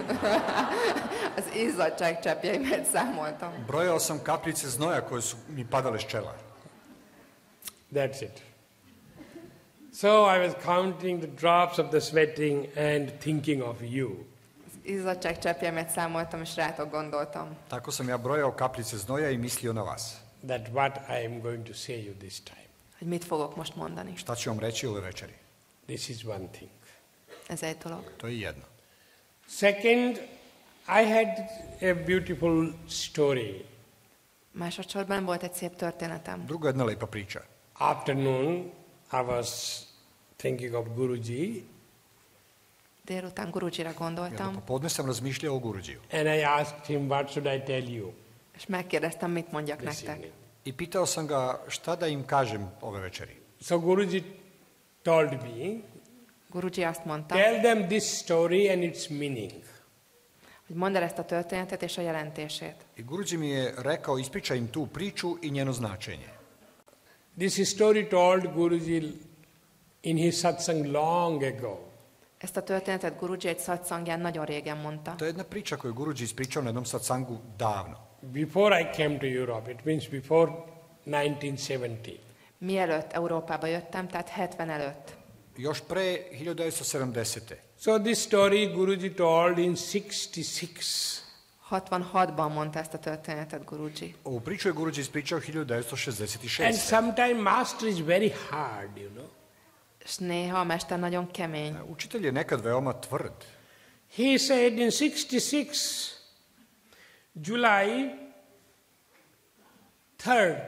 Az izzadság cseppjeimet számoltam. Brojao sam kapljice znoja koje su mi padale s čela. That's it. So I was counting the drops of the sweating and thinking of you. Az izzadság cseppjeimet számoltam, és rátok gondoltam. Tako sam ja brojao kapljice znoja i mislio na vas. That what I am going to say you this time. Hogy mit fogok most mondani. Šta ću vam reći ove večeri? This is one thing. Ez egy dolog. To je jedno. Second, I had a beautiful story. Másodszorban volt egy szép történetem. Druga jedna lepa priča. Afternoon, I was thinking of Guruji. Délután Gurujira gondoltam. Popodne sam razmišljao o Gurujiju. And I asked him, what should I tell you? És megkérdeztem, mit mondjak this nektek. evening? I pitao sam ga šta da im kažem ove večeri. So Guruji told me, Guruji azt mondta, tell them this story and its meaning. hogy mondd el ezt a történetet és a jelentését. I Guruji mi je rekao, ispričaj im tu priču i njeno značenje. This story told Guruji in his satsang long ago. Ezt a történetet Guruji egy satsangján nagyon régen mondta. To je jedna priča koju je Guruji ispričao na jednom satsangu davno. Before I came to Europe, it means before 1970. Mielőtt Európába jöttem, tehát 70 előtt. Još pre 1970. So this story Guruji told in 66. 66-ban mondta ezt a történetet Guruji. Ovu priču je Guruji ispričao And 1966. sometimes master is very hard, you know. És néha a mester nagyon kemény. Učitelj je nekad veoma tvrd. He said in 66, July 3rd,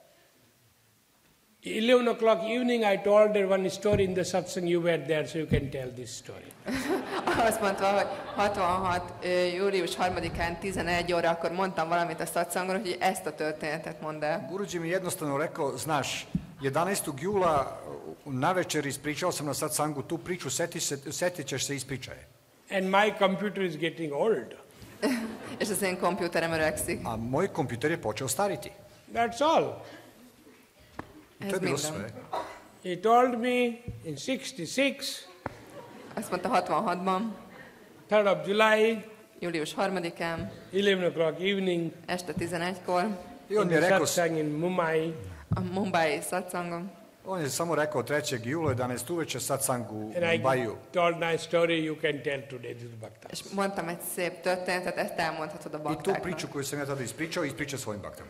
11 o'clock evening, I told there one story in the satsang, you were there, so you can tell this story. Azt mondta, hogy 66. július 3-án 11 óra, akkor mondtam valamit a satsangon, hogy ezt a történetet mondd el. Guruji mi je jednostavno rekao, znaš, 11. jula na večer ispričao sam na satsangu tu priču, setit ćeš se, ispričaj. And my computer is getting old. És az én kompjúterem öregszik. A moj kompjuter je počeo stariti. That's all. I to je bilo sve. He told me in 66, Azt mondta 66-ban, 3rd of July, július 3-án, 11 o'clock evening, este 11-kor, I on in mi je the rekao, satsang in Mumbai. a Mumbai satsangon. on je samo rekao 3. jula 11 uveče satsang u And I Mumbaiu. told my story, you can tell today, this is Bhakta. És mondtam egy szép történetet, ezt elmondhatod a I tu baktáknak. priču koju sam ja tada ispričao, ispričao svojim baktama.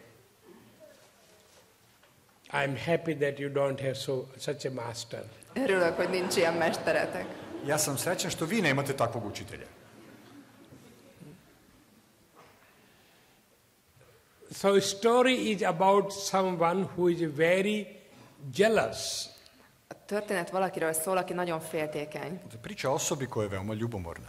I'm happy that you don't have such a master. Örülök, hogy nincs ilyen mesteretek. Ja sam srećan što vi nemate takvog učitelja. So story is about someone who is very jealous. A történet valakiről szól, aki nagyon féltékeny. Priča o osobi koja je veoma ljubomorna.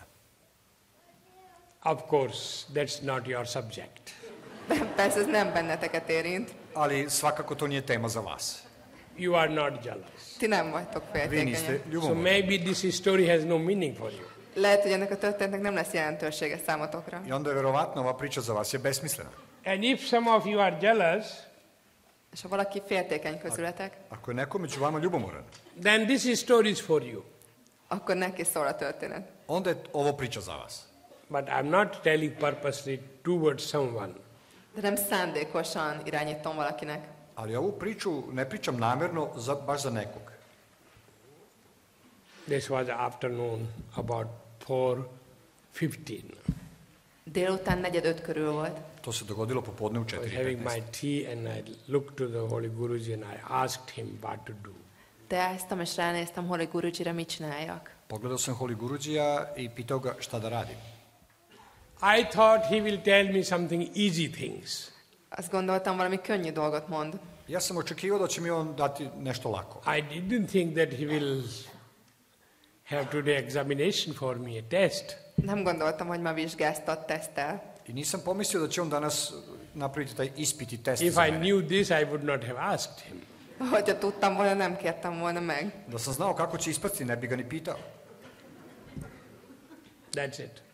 Of course, that's not your subject. Persze ez nem benneteket érint. Ali svakako to nije tema za vas. You are not jealous. Ti nem vagytok Vi niste féltékenyek. So ljubomorni. maybe this story has no meaning for you. Lehet, hogy ennek a történetnek nem lesz jelentősége számotokra. I onda je verovatno ova priča za vas je besmislena. And if some of you are jealous, És ha valaki féltékeny közületek, Ako je neko među vama ljubomoran, then this story is for you. akkor neki szól a történet. onda je ovo priča za vas. But I'm not telling purposely towards someone. De nem szándékosan irányítom valakinek. Ali ovu priču ne pričam namjerno baš za nekog. This was afternoon about 4:15. Délután 4:45 körül volt. To se dogodilo popodne u I was having 4:15. my tea and I looked to the Holy Guruji and I asked him what to do. Teáztam és ránéztem Holy Gurujira, mit csináljak. Pogledao sam Holy Gurujija i pitao ga šta da radim. I thought he will tell me something easy things. Azt gondoltam, valami könnyű dolgot mond. Ja sam očekivao da će mi on dati nešto lako. I didn't think that he will have to do examination for me, a test. Nem gondoltam, hogy ma vizsgáztat, tesztel. I nisam pomislio da će on danas napraviti taj ispit i test If za I mene. knew this, I would not have asked him. Hogyha tudtam volna, nem kértem volna meg. Da sam znao kako će ispasti, ne bi ga ni pitao. That's it.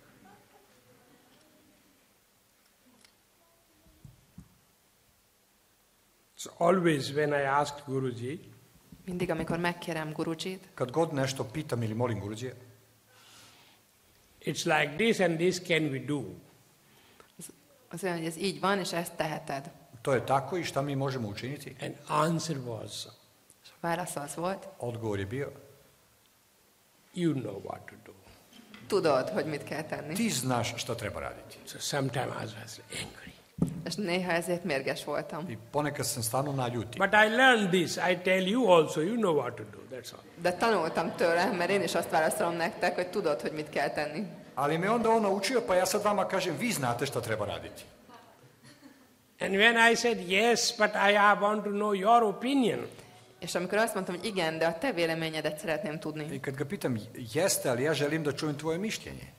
So always when I asked Guruji, Mindig, amikor megkérem Gurujit, Kad god nešto pitam ili molim Gurujija, It's like this and this can we do. Az olyan, hogy ez így van, és ezt teheted. To je tako i šta mi možemo učiniti? And answer was, És a válasz az volt, Odgovor je bio, you know what to do. tudod, hogy mit kell tenni. ti znaš šta treba raditi. So sometimes I was angry. És néha ezért mérges voltam. I ponekad sam stvarno naljuti. But I learned this. I tell you also, you know what to do. That's all. De tanultam tőle, mert én is azt válaszolom nektek, hogy tudod, hogy mit kell tenni. Ali me onda on naučio, pa ja sad vama kažem, vi znate šta treba raditi. And when I said yes, but I want to know your opinion, És amikor azt mondtam, hogy igen, de a te véleményedet szeretném tudni. I kad ga pitam, jeste, ali ja želim da čujem tvoje mišljenje.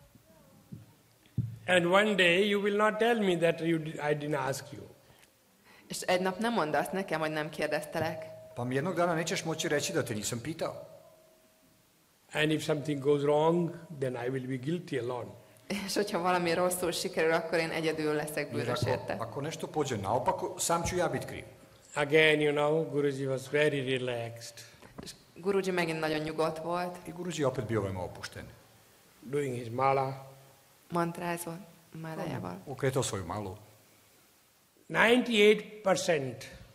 and one day you will not tell me that I didn't ask you. És egy nap nem mondd azt nekem, hogy nem kérdeztelek. Pa mi jednog dana nećeš moći reći da te nisam pitao. And if something goes wrong, then I will be guilty alone. És hogyha valami rosszul sikerül, akkor én egyedül leszek Jer bűnös érte. ako nešto pođe naopako, sam ću ja biti kriv. Again, you know, Guruji was very relaxed, És Guruji megint nagyon nyugodt volt, I Guruji je opet bio veoma opušten. doing his mala. mantrázott málájával. Okretao svoju malu. 98%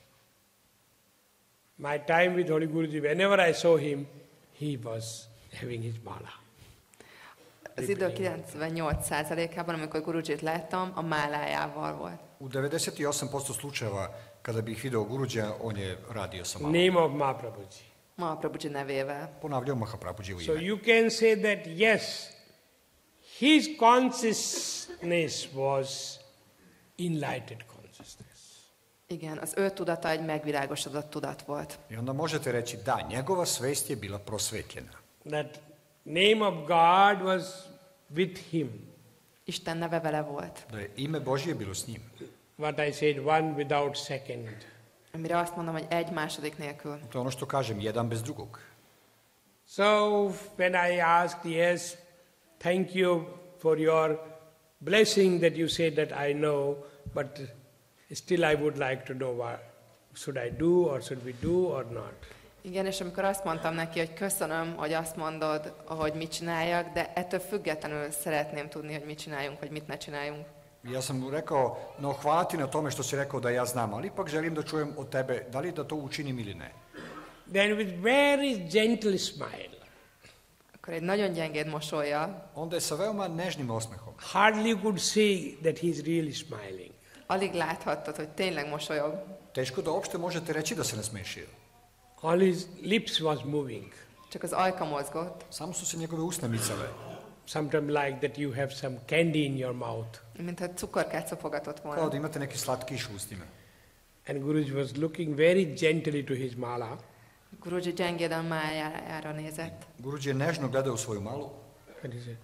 my time with Holy Guruji, whenever I saw him, he was having his mala. Az idő 98%-ában, amikor Gurujit láttam, a málájával volt. U 98% slučajeva kada bih video Gurujija, on je radio sa malom. Name of Mahaprabhuji. Mahaprabhuji nevével. Ponavljao Mahaprabhujivo So ime. you can say that yes, his consciousness was enlightened consciousness. Igen, az ő tudata egy megvilágosodott tudat volt. I onda možete reći, da, njegova svest je bila prosvetljena. That name of God was with him. Isten neve vele volt. Da je ime Božje bilo s njim. What I said, one without second. Amire azt mondom, hogy egy második nélkül. To je ono što kažem, jedan bez drugog. So when I asked, yes, thank you for your blessing that you said that I know, but still I would like to know what should I do or should we do or not. Igen, és amikor azt mondtam neki, hogy köszönöm, hogy azt mondod, hogy mit csináljak, de ettől függetlenül szeretném tudni, hogy mit csináljunk, vagy mit ne csináljunk. Ja sam mu rekao, no hvala ti na tome što si rekao da ja znam, ali ipak želim da čujem od tebe, da li da to učinim ili ne. Then with very gentle smile, Akkor egy nagyon gyengéd mosolya, Onda je sa veoma nežnim osmehom. hardly you could see that he's really smiling. alig láthattad, hogy tényleg mosolyog. Teško da uopšte možete reći da se nasmešio. All his lips was moving. Csak az ajka mozgott, Samo su se njegove usne micale. Sometimes like that you have some candy in your mouth. mintha cukorkát szopogatott Kao volna. da imate neki slatkiš u ustima. And Guruji was looking very gently to his mala. Guruji gyengéden májára nézett. Guruji je nežno gledao u svoju malu. And he said,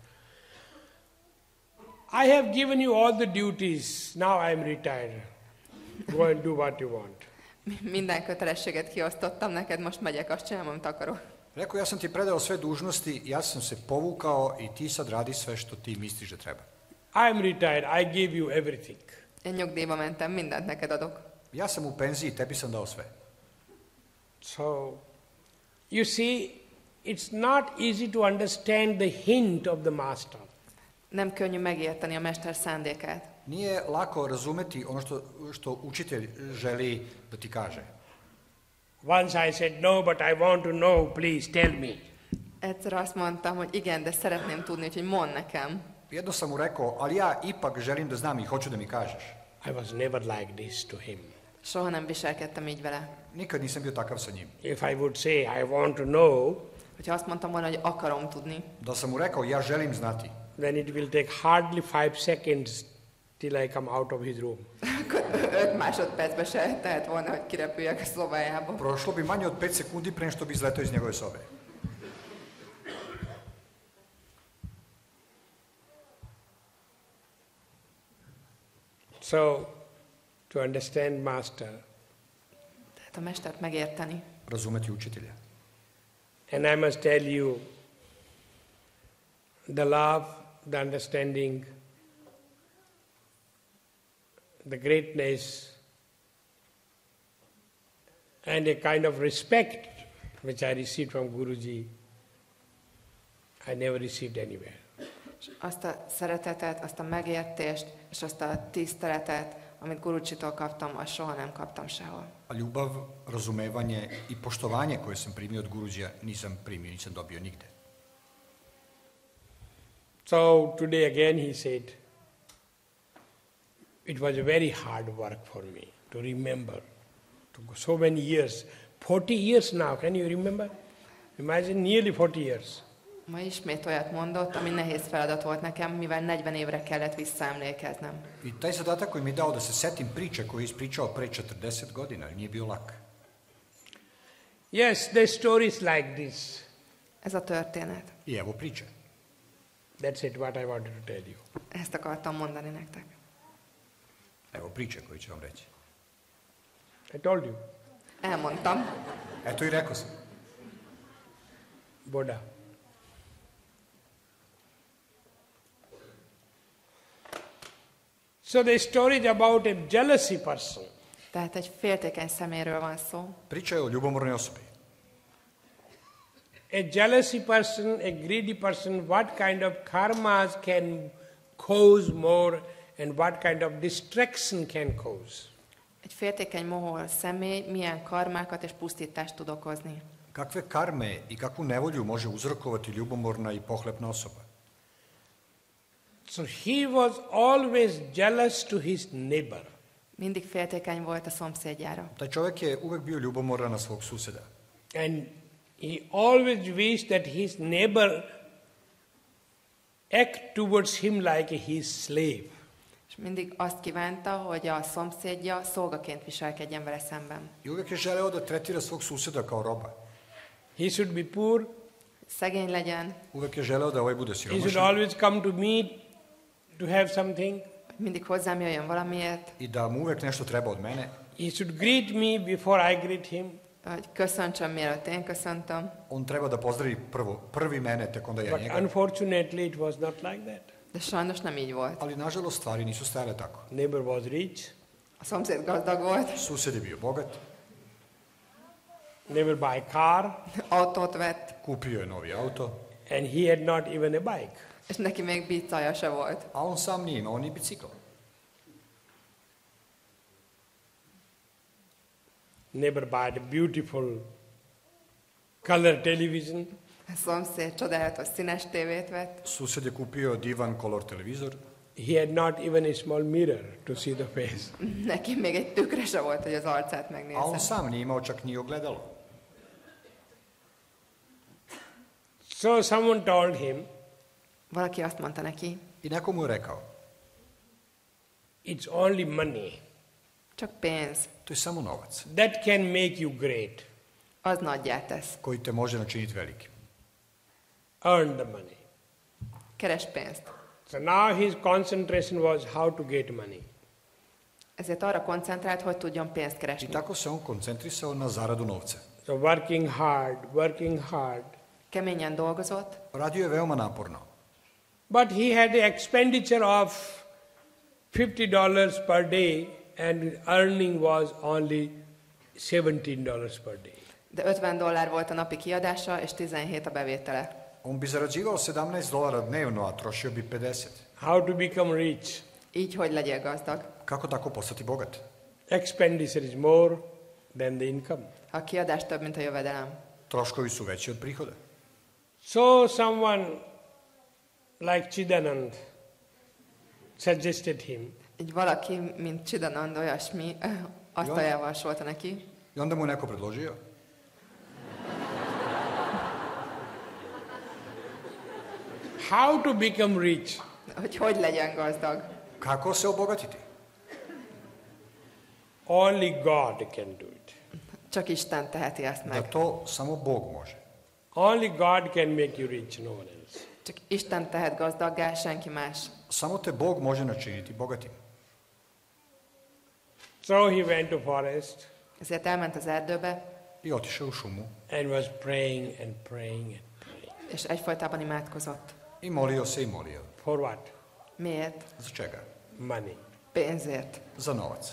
I have given you all the duties, now I am retired. Go and do what you want. Minden kötelességet kiosztottam neked, most megyek, azt csinálom, amit akarok. Rekao, ja sam ti predao sve dužnosti, ja sam se povukao i ti sad radi sve što ti misliš da treba. I am retired, I gave you everything. Én nyugdíjba mentem, mindent neked adok. Ja sam u penziji, tebi sam dao sve. So, you see, it's not easy to understand the hint of the master. Nem könnyű megérteni a mester szándékát. Nije lako razumeti ono što učitelj želi da ti kaže. Once I said, no, but I want to know, please tell me. Egyszer azt mondtam, hogy igen, de szeretném tudni, úgyhogy mondd nekem. Jedno sam mu rekao, ali ja ipak želim da znam i hoću da mi kažeš. I was never like this to him. Soha nem viselkedtem így vele. Nikad nisam bio takav sa njim. If I would say, I want to know, Hogyha azt mondtam volna, hogy akarom tudni, Da sam mu rekao, ja želim znati, then it will take hardly 5 seconds till I come out of his room. akkor 5 másodpercbe se tehet volna, hogy kirepüljek a szobájába. prošlo bi manje od 5 sekundi pre nego što bi izletao iz njegove sobe. So, to understand master, Tehát a mestert megérteni. Razumeti učitelja. and I must tell you, the love, the understanding, the greatness, and a kind of respect which I received from Guruji, I never received anywhere. És azt a szeretetet, azt a megértést, és azt a tiszteletet, amit Gurucitól kaptam, azt soha nem kaptam sehol. A ljubav, razumevanje i poštovanje koje sam primio od Guruđija nisam primio, nisam dobio nigde. So today again he said, it was a very hard work for me to remember. To go so many years, 40 years now, can you remember? Imagine nearly 40 years. Ma ismét olyat mondott, ami nehéz feladat volt nekem, mivel 40 évre kellett visszaemlékeznem. I taj zadatak koji mi je dao da se setim priče koje je ispričao pre 40 godina, nije bio lak. Yes, there's stories like this. Ez a történet. I evo priče. That's it, what I wanted to tell you. Ezt akartam mondani nektek. Evo priče koje ću vam reći. I told you. Elmondtam. Eto i rekao sam. Buddha. So the story is about a jealousy person. Tehát egy féltékeny szeméről van szó. Priča je o ljubomornoj osobi. A jealousy person, a greedy person, what kind of karmas can cause more and what kind of distraction can cause? Egy féltékeny mohol személy milyen karmákat és pusztítást tud okozni. Kakve karme i kakvu nevolju može uzrokovati ljubomorna i pohlepna osoba? So he was always jealous to his neighbor. Mindig féltékeny volt a szomszédjára. Taj čovjek je uvek bio ljubomoran na svog suseda. And he always wished that his neighbor act towards him like his slave. És mindig azt kívánta, hogy a szomszédja szolgaként viselkedjen vele szemben. I uvek je želeo da tretira svog suseda kao roba. He should be poor. Szegény legyen, Uvek je želeo da ovaj bude He should siromašan always come to me to have something. mindig hozzám jöjjön valamiért, i da mu uvek nešto treba od mene. He should greet me before I greet him. hogy köszöntsön, mielőtt én köszöntöm. On treba da pozdravi prvi mene, tek onda ja But njega. unfortunately it was not like that. De sajnos nem így volt. Ali nažalost stvari nisu stajale tako. Neighbor was rich. A szomszéd gazdag volt, Sused je bio bogat, Neighbor buy car autót vett, kupio je novi auto, and he had not even a bike. és neki még bicajja se volt. a on sam nije imao ni bicikl. Neighbor bought a beautiful color television. A szomszéd csodálatos színes tévét vett, Sused je kupio divan color televizor, He had not even a small mirror to see the face. neki még egy tükre se volt, hogy az arcát a on megnézze. sam nije imao čak ni ogledalo. So someone told him, Valaki azt mondta neki, I neko mu je rekao, it's only money csak pénz, to je samo novac that can make you great. az nagyjá tesz. koji te može načiniti velikim. Earn the money. Keres pénzt. So now his concentration was how to get money. Ezért arra koncentrált, hogy tudjon pénzt I keresni. tako se on koncentrisao na zaradu novca. So working hard. Keményen dolgozott, Radio je veoma naporno, But he had the expenditure of $50 per day and earning was only $17 per day. de $50 volt a napi kiadása, és 17 a bevétele. on bi zarađivao $17 dnevno, a trošio bi 50. How to become rich? Így hogy legyél gazdag? Kako tako postati bogat? Expenditure is more than the income. Ha a kiadás több, mint a jövedelem. Troškovi su veći od prihoda. So someone like Chidanand suggested him, Így valaki, mint Chidanand, olyasmi, azt Jó. javasolta neki, I onda mu je neko predložio, how to become rich? hogy legyen gazdag. kako se obogatiti? Only God can do it. Csak Isten teheti ezt Da meg. to samo Bog može. Only God can make you rich, no one else. Csak Isten tehet gazdaggá, senki más. Samo te Bog može načiniti bogatim. So he went to forest Ezért elment az erdőbe, I otišao u šumu and was praying and praying and praying. és egyfolytában imádkozott. i molio se i molio. For what? Miért? Za čega? Money. Pénzért. Za novac.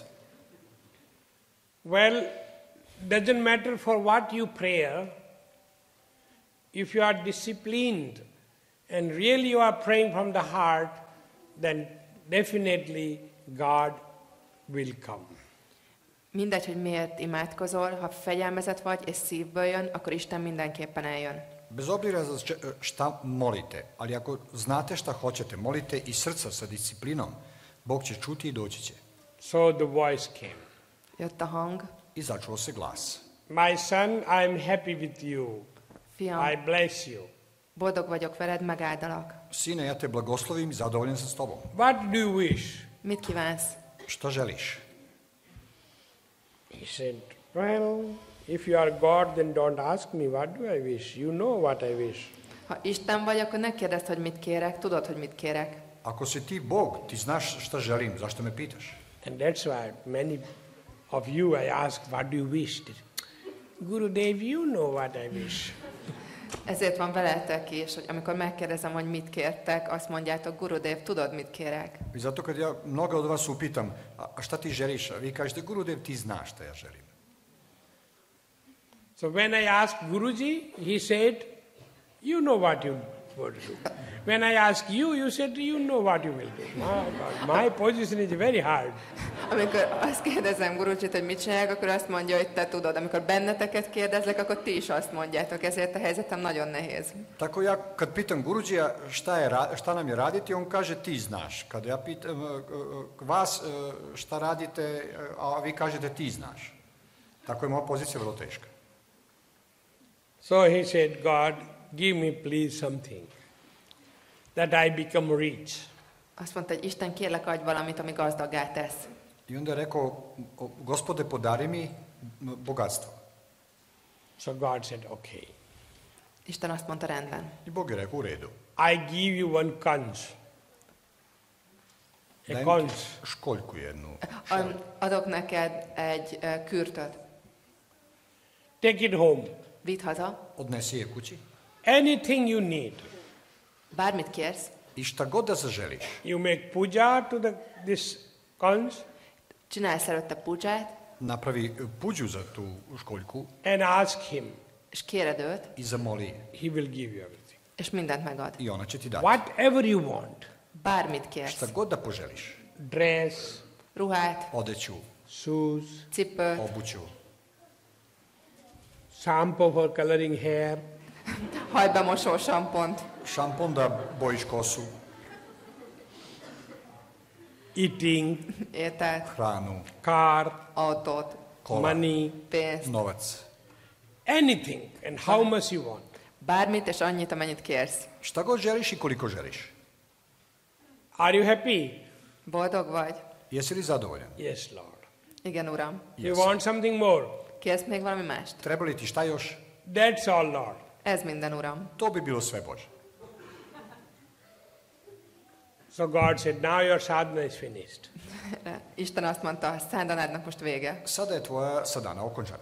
Well, doesn't matter for what you pray, if you are disciplined and really you are praying from the heart, then definitely God will come. Mindegy, hogy miért imádkozol, ha fegyelmezett vagy és szívből jön, akkor Isten mindenképpen eljön. Bez obzira šta molite, ali ako znate šta hoćete, molite iz srca sa disciplinom, Bog će čuti i doći će. So the voice came. Jött a hang. I začuo se glas. My son, I am happy with you. Fiam, I bless you. boldog vagyok veled, megáldalak. Sine, ja te blagoslovim i zadovoljan sam s tobom. What do you wish? Mit kívánsz? Šta želiš? He said, well, if you are God, then don't ask me, what do I wish? You know what I wish. Ha Isten vagy, akkor ne kérdezd, hogy mit kérek, tudod, hogy mit kérek. Ako si ti Bog, ti znaš šta želim, zašto me pitaš? And that's why many of you I ask, what do you wish? Gurudev, you know what I wish. Ezért van veletek is, hogy amikor megkérdezem, hogy mit kértek, azt mondjátok, Gurudev, tudod, mit kérek? I zato kad ja mnoga od vas upitam, a šta ti želiš? A vi kažete, Gurudev, ti znaš šta ja želim. So when I asked Guruji, he said, you know what you would do. When I ask you, you said, you know what you will do. My God, my position is very hard. Amikor azt kérdezem Gurujit, hogy mit csinálják, akkor azt mondja, hogy te tudod. Amikor benneteket kérdezlek, akkor ti is azt mondjátok. Ezért a helyzetem nagyon nehéz. Tako ja kad pitam Gurujija šta nam je raditi, on kaže ti znaš. Kada ja pitam vas šta radite, a vi kažete ti znaš. Tako je moja pozicija vrlo teška. So he said, God, give me please something, that I become rich. Azt mondta, hogy Isten, kérlek, adj valamit, ami gazdaggá tesz. I onda je rekao, Gospode, podari mi bogatstvo. So God said, okay. Isten azt mondta, rendben. I Bog je rekao, u redu. I give you one conch. A Dajem conch. ti školjku jednu. Adok neked egy kürtöt. Take it home. Vidd haza. Odnesi je kući. Anything you need. Bármit kérsz. I šta god da zaželiš. You make puja to this conch Csinálsz előtte puját, Napravi puđu za tu školjku and ask him. és kéred őt, i zamoli. He will give you everything. és mindent megad. I ona će ti dati. Whatever you want. Bármit kérsz. Šta god da poželiš. Dress, Ruhát, Odeću, shoes, cipőt, obuću, shampoo for coloring hair, hajbemosó sampont, šampon da bojiš kosu, eating, ételt, hranu, car, autót, kola, money, pénzt. novac. anything, and how much you want. Bármit és annyit, amennyit kérsz. Šta god želiš i koliko želiš. Are you happy? Boldog vagy? Jesi li zadovoljan? Yes, Lord. Igen, Uram. You want something more? Kérsz még valami mást? Treba li ti šta još? That's all, Lord. Ez minden, Uram. To bi bilo sve, Bože. So God said, now your sadhana is finished. Isten azt mondta, szándanádnak most vége. Sada je tvoja sadana okončana.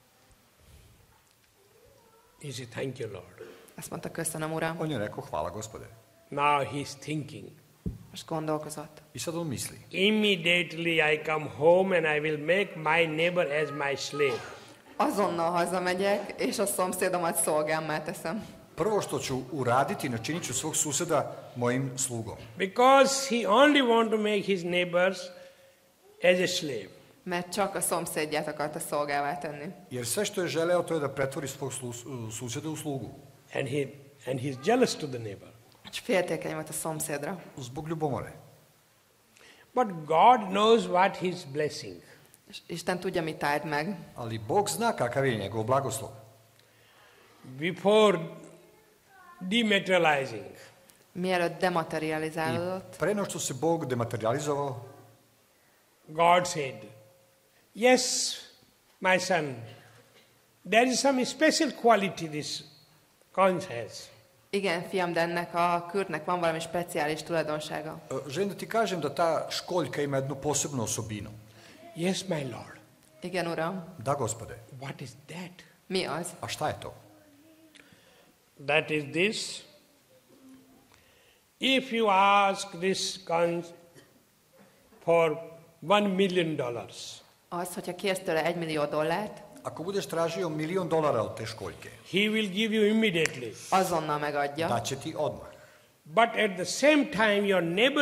He said, thank you, Lord. Azt mondta, köszönöm, Uram. On je rekao, hvala Gospode. Now he's thinking. Most gondolkozott. I sad on misli. Immediately I come home and I will make my neighbor as my slave. Azonnal hazamegyek, és a szomszédomat szolgámmá teszem. Prvo što ću uraditi, načinit ću svog suseda mojim slugom. Because he only want to make his neighbors as a slave. Mert csak a szomszédját akarta szolgává tenni. Jer sve što je želeo, to je da pretvori svog suseda u slugu. And he's jealous to the neighbor. És féltékeny volt a szomszédra. Zbog ljubomore. But God knows what his blessing. És Isten tudja, mit áld meg. Ali Bog zna kakav je njegov blagoslov. Before dematerializing, Mielőtt dematerializálódott, Pre no što se Bog dematerializovao, God said, yes, my son, there is some special quality this conch has. igen, fiam, de ennek a kürtnek van valami speciális tulajdonsága. želim da ti kažem da ta školjka ima jednu posebnu osobinu. Yes, my Lord. Igen, Uram. Da, Gospode. What is that? Mi az? A šta je to? That is this. If you ask this conch for $1 million, Az, hogyha kérsz tőle $1 millió, Ako budeš tražio $1.000.000 od te školjke, he will give you immediately. azonnal megadja. daće ti odmah. but at the same time your neighbor